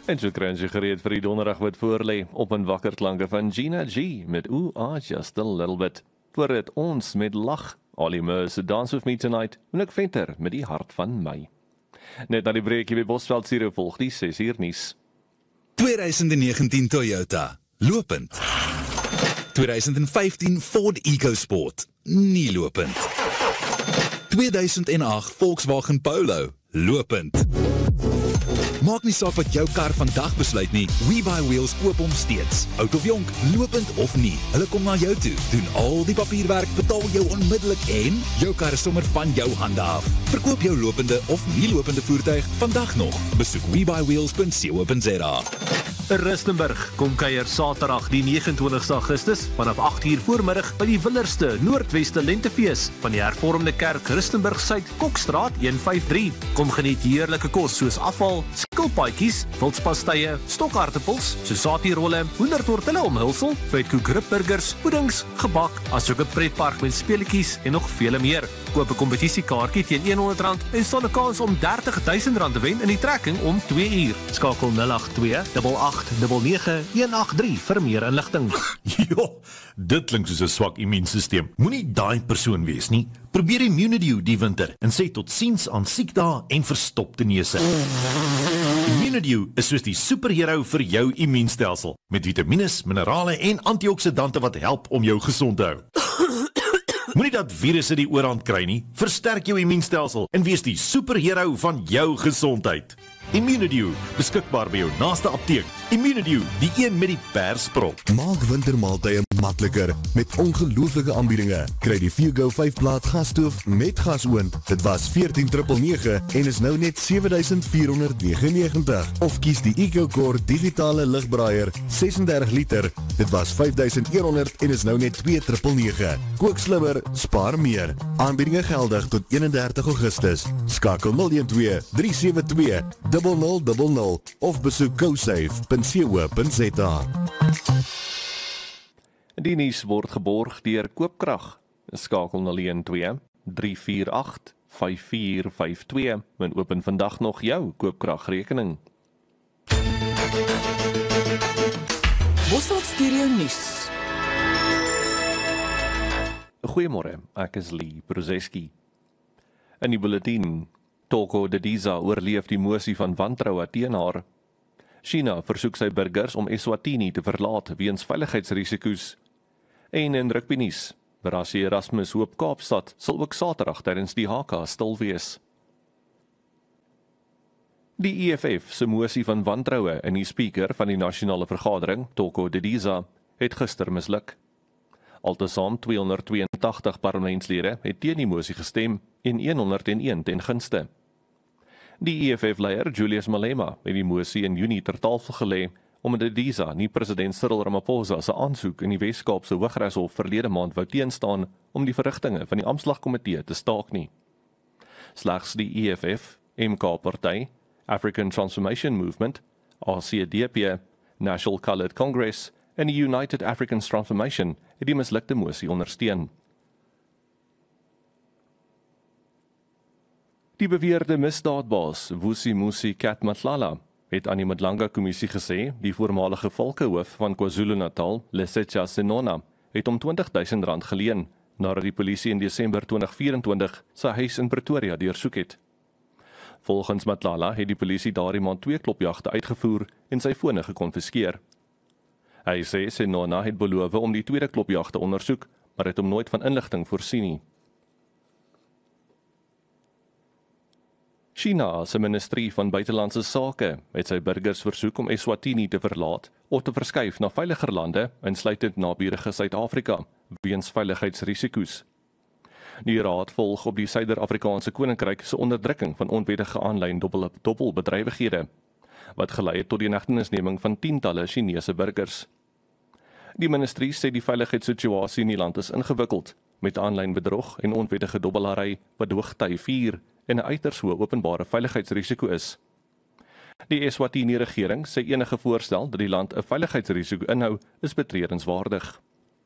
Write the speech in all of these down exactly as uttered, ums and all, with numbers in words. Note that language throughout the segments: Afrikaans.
En so kry ons jy gereed vir die donderdag wat voorlê op 'n wakker klanke van Gina G met Ooh Ah Just a Little Bit. Voor dit ons met Lag, Ollie Murs se Dance With Me Tonight en ek venter met die hart van my. Net na die breekie by Bosveld Zero volg die ses uur nuus. twintig negentien Toyota, lopend. twintig vyftien Ford EcoSport, nie lopend. tweeduisend agt Volkswagen Polo, lopend. Maak nie saak wat jou kar vandag besluit nie, We Buy Wheels koop hom steeds. Oud of jonk, lopend of nie, hulle kom na jou toe, doen al die papierwerk, betaal jou onmiddellik en jou kar is sommer van jou hande af. Verkoop jou lopende of nie lopende voertuig vandag nog. Besoek we buy wheels punt co punt za. Rustenburg kom kuier Saterdag die negenentwintigste Augustus vanaf agt uur voormiddag by die Willerste Noordweste Lentefees van die Hervormde Kerk Rustenburg Suid Kokstraat een vyf drie. Kom geniet heerlike kos soos afval, skilpaadjies, wildspastye, stokharteppels, sosatierolle, hoendertortelle omhulsel, vetkoek ribburgers, puddings, gebak, asook 'n pretpark met speletjies en nog vele meer. Koop 'n kompetisiekaartjie teen honderd rand en staan 'n kans om dertig duisend rand te wen in die trekking om twee uur. Skakel nul agt twee agt agt nege nege een agt drie vir meer inligting. Jo, dit klink soos 'n swak immuunstelsel. Moenie daai persoon wees nie. Probeer Immunidew die winter en sê tot siens aan siekdae en verstopte neuse. Immunidew is soos die superhero vir jou immuunstelsel, met vitamines, minerale en antioksidante wat help om jou gesond te hou. Moenie dat virusse die oorhand kry nie, versterk jou immuunstelsel en wees die superhero van jou gesondheid. Immunidew, beskikbaar by jou naaste apteek. Immunidew, die een met die persprop. Maak wintermaaltye makliker met ongelooflike aanbiedinge. Kry die Vigo vyf plaat gasstoof met gasoond. Dit was veertien nege nege en is nou net sewe duisend vier honderd negenennegentig. Of kies die EcoCore digitale ligbraaier ses en dertig liter. Dit was vyf duisend een honderd en is nou net twee nege nege. Kook slimmer, spaar meer. Aanbiedinge geldig tot eenendertig Augustus. Skakel nul een twee drie sewe twee nul nul nul nul of besoek cosafe punt co punt za. Die nuus word geborg deur Koopkrag. Skakel nul een twee drie vier agt vyf vier vyf twee en open vandag nog jou Koopkragrekening. Bosveld Stereo Nuus. Goeiemôre, ek is Lee Bruzeski. In die bulletin, Toko Didiza oorleef die mosie van wantroue teen haar. China versoek sy burgers om Eswatini te verlaat weens veiligheidsrisiko's. En in rugbynuus, Rassie Erasmus hoop Kaapstad sal ook Saterdag tydens die H K stil wees. Die E F F se mosie van wantroue in die speaker van die nasionale vergadering, Toko Didiza, het gister misluk. Altesaam tweehonderd tweeëntagtig parlementslede het teen die mosie gestem en honderd en een ten gunste. Die E F F-leier Julius Malema het die mosie in Junie ter tafel gelê omdat Didiza nie president Cyril Ramaphosa se aansoek in die Wes-Kaapse Hooggeregshof verlede maand wou teenstaan om die verrigtinge van die Amptslagkomitee te staak nie. Slegs die E F F, M K-party, African Transformation Movement, R C D P, National Coloured Congress en die United African Transformation het die mislukte mosie ondersteun. Die beweerde misdaadbaas Vusi Musi Kat Matlala het aan die Madlanga-kommissie gesê die voormalige volkehoof van KwaZulu-Natal, Lesetja Senona, het om twintig duisend rand geleen nadat die polisie in Desember twintig vyf-en-twintig sy huis in Pretoria deursoek het. Volgens Matlala het die polisie daardie maand twee klopjagte uitgevoer en sy fone gekonfiskeer. Hy sê Senona het beloof om die tweede klopjagte ondersoek, maar het hom nooit van inligting voorsien nie. China se ministerie van buitelandse sake het sy burgers versoek om Eswatini te verlaat of te verskuif na veiliger lande, insluitend naburige Suid-Afrika, weens veiligheidsrisiko's. Die raad volg op die Suider-Afrikaanse Koninkryk se onderdrukking van onwettige aanlyn dobbel dobbelbedrywighede, wat gelei het tot die inhegtenisneming van tientalle Chinese burgers. Die ministerie sê die veiligheidssituasie in die land is ingewikkeld, met aanlyn bedrog en onwettige dobbelary wat hoogty vier en 'n uiters hoë openbare veiligheidsrisiko is. Die Eswatini-regering sê enige voorstel dat die land 'n veiligheidsrisiko inhou, is betredenswaardig.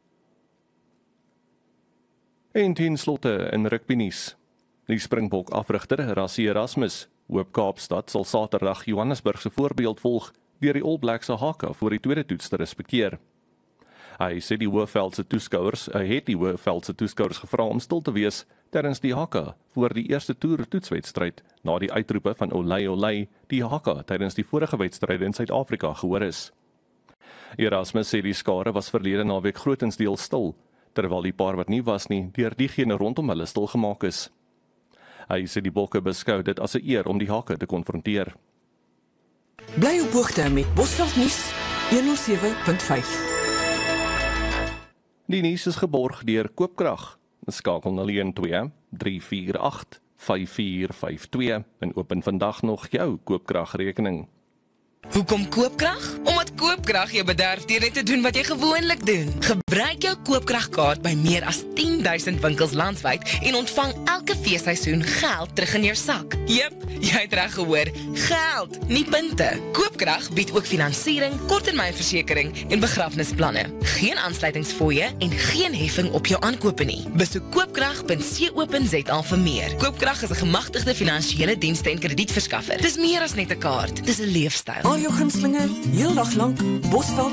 En ten slotte in rugbynuus. Die Springbok afrigter Rassie Erasmus hoop Kaapstad sal Saterdag Johannesburg se voorbeeld volg deur die All Blacks se haka voor die tweede toets te respekteer. Hy sê die Hoëveldse toeskouers, hy het die Hoëveldse toeskouers gevra om stil te wees tydens die haka voor die eerste toer toetswedstryd na die uitroepe van Olay Olay die haka tydens die vorige wedstryde in Suid-Afrika gehoor is. Erasmus sê die skare was verlede naweek grotensdeels stil, terwyl die paar wat nie was nie deur diegene rondom hulle stil gemaak is. Hy sê die Bokke beskou dit as 'n eer om die hake te konfronteer. Bly op hoogte met Bosveld Nuus honderd sewe punt vyf. Die nuus is geborg deur Koopkrag. Skakel na een twee drie vier agt vyf vier vyf twee en open vandag nog jou Koopkragrekening. Hoekom Koopkrag? Omdat Koopkrag jou bederf deur net te doen wat jy gewoonlik doen. Gebruik jou Koopkragkaart by meer as tien duisend winkels landwyd en ontvang elke feesseisoen geld terug in jou sak. Jep, jy het reg gehoor, geld, nie punte. Koopkrag bied ook finansiering, korttermynversekering en begrafnisplanne. Geen aansluitingsfooie en geen heffing op jou aankope nie. Besoek koopkrag punt co punt za vir meer. Koopkrag is 'n gemagtigde finansiële dienste en kredietverskaffer. Dis meer as net 'n kaart, dis 'n leefstyl. Al jou gunstelinge, heel dag lank, Bosveld